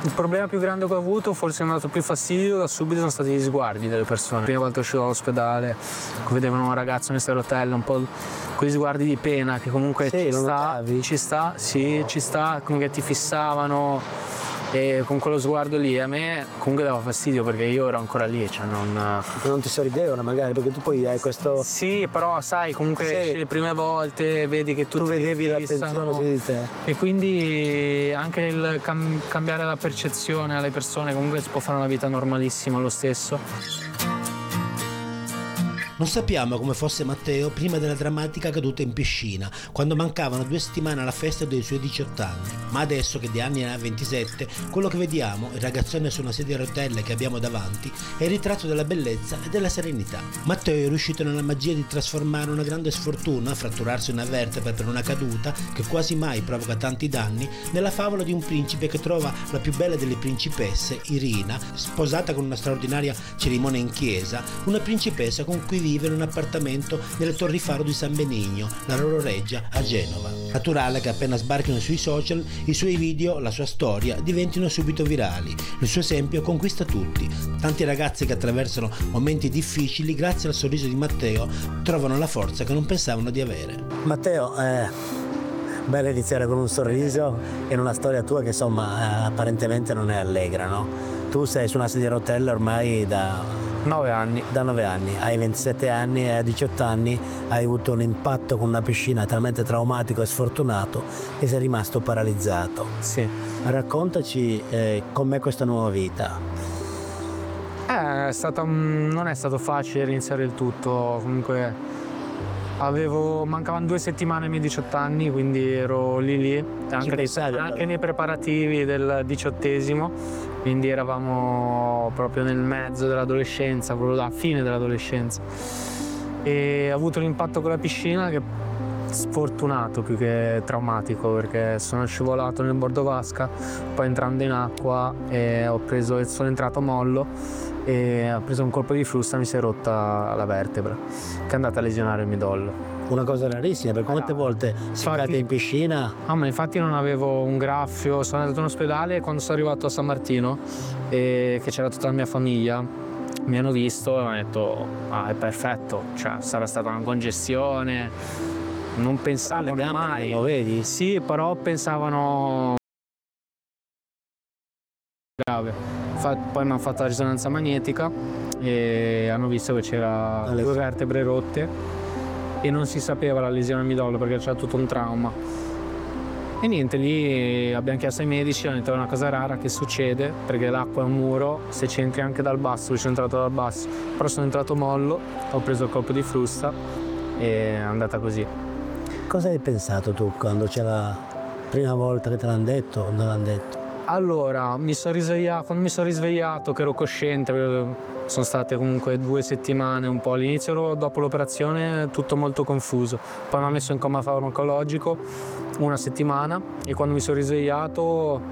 Il problema più grande che ho avuto, forse mi ha dato più fastidio da subito, sono stati gli sguardi delle persone. La prima volta uscito dall'ospedale, vedevano un ragazzo nel rotella, un po' quegli sguardi di pena che comunque ci sta, comunque ti fissavano. E con quello sguardo lì a me comunque dava fastidio perché io ero ancora lì, cioè non ti sorridevano magari perché tu poi hai questo. Sì, però sai, comunque le prime volte vedi che tu vedevi l'attenzione su di te e quindi anche il cambiare la percezione alle persone, comunque si può fare una vita normalissima lo stesso. Non sappiamo come fosse Matteo prima della drammatica caduta in piscina, quando mancavano 2 settimane alla festa dei suoi 18 anni. Ma adesso che di anni ne ha 27, quello che vediamo, il ragazzone su una sedia a rotelle che abbiamo davanti, è il ritratto della bellezza e della serenità. Matteo è riuscito nella magia di trasformare una grande sfortuna, fratturarsi una vertebra per una caduta che quasi mai provoca tanti danni, nella favola di un principe che trova la più bella delle principesse, Irina, sposata con una straordinaria cerimonia in chiesa, una principessa con cui vive in un appartamento nelle Torri Faro di San Benigno, la loro reggia a Genova. Naturale che appena sbarchino sui social, i suoi video, la sua storia diventino subito virali. Il suo esempio conquista tutti. Tanti ragazzi che attraversano momenti difficili, grazie al sorriso di Matteo, trovano la forza che non pensavano di avere. Matteo, bello iniziare con un sorriso in una storia tua che insomma apparentemente non è allegra, no? Tu sei su una sedia a rotelle ormai da 9 anni. Da 9 anni, hai 27 anni e a 18 anni hai avuto un impatto con una piscina talmente traumatico e sfortunato che sei rimasto paralizzato. Sì. Raccontaci com'è questa nuova vita. Non è stato facile iniziare il tutto, comunque mancavano 2 settimane ai miei 18 anni, quindi ero lì, anche nei preparativi del 18esimo. Quindi eravamo proprio nel mezzo dell'adolescenza, proprio alla fine dell'adolescenza. E ho avuto un impatto con la piscina che è sfortunato più che traumatico, perché sono scivolato nel bordo vasca, poi entrando in acqua sono entrato a mollo e ho preso un colpo di frusta e mi si è rotta la vertebra, che è andata a lesionare il midollo. Una cosa rarissima, per quante volte siete in piscina? Ma infatti non avevo un graffio, sono andato in ospedale quando sono arrivato a San Martino e che c'era tutta la mia famiglia, mi hanno visto e mi hanno detto è perfetto, cioè sarà stata una congestione, non pensavo mai. Lo vedi? Sì, però pensavano grave. Poi mi hanno fatto la risonanza magnetica e hanno visto che c'era 2 vertebre rotte e non si sapeva la lesione al midollo perché c'era tutto un trauma. E niente, lì abbiamo chiesto ai medici, hanno detto è una cosa rara che succede perché l'acqua è un muro, se ci entri anche dal basso, io sono entrato dal basso, però sono entrato mollo, ho preso il colpo di frusta e è andata così. Cosa hai pensato tu quando c'è la prima volta che te l'hanno detto o non l'hanno detto? Allora, quando mi sono risvegliato, che ero cosciente, sono state comunque 2 settimane un po'. All'inizio, dopo l'operazione, tutto molto confuso. Poi mi ha messo in coma farmacologico 1 settimana e quando mi sono risvegliato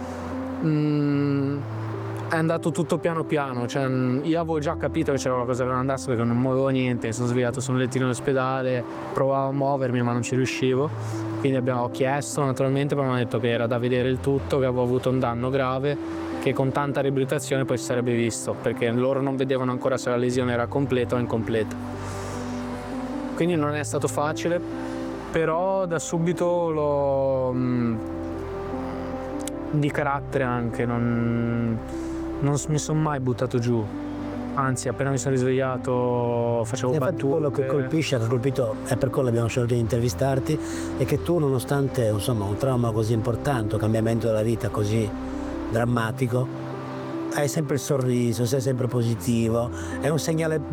è andato tutto piano piano. Cioè, io avevo già capito che c'era qualcosa che non andasse perché non muovevo niente, mi sono svegliato su un lettino in ospedale, provavo a muovermi ma non ci riuscivo. Quindi ho chiesto naturalmente, poi mi hanno detto che era da vedere il tutto, che avevo avuto un danno grave, che con tanta riabilitazione poi si sarebbe visto, perché loro non vedevano ancora se la lesione era completa o incompleta. Quindi non è stato facile, però da subito di carattere anche, non mi sono mai buttato giù. Anzi, appena mi sono risvegliato facevo battute. Quello che colpisce, ha colpito, è per quello abbiamo scelto di intervistarti, è che tu, nonostante insomma un trauma così importante, un cambiamento della vita così drammatico, hai sempre il sorriso, sei sempre positivo, è un segnale